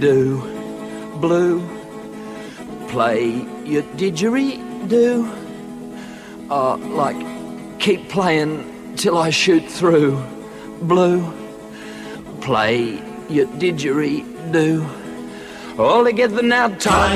didgeridoo. Blue, play your didgeridoo. Like, keep playing till I shoot through. Blue, play your didgeridoo. All together now, time.